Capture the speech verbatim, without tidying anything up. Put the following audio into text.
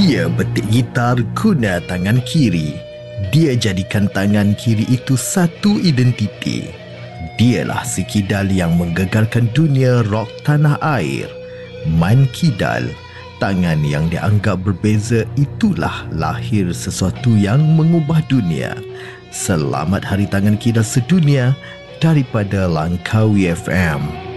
Dia betik gitar guna tangan kiri. Dia jadikan tangan kiri itu satu identiti. Dialah si Kidal yang menggegarkan dunia rock tanah air. Man Kidal, tangan yang dianggap berbeza, itulah lahir sesuatu yang mengubah dunia. Selamat Hari Tangan Kidal Sedunia daripada Langkawi F M.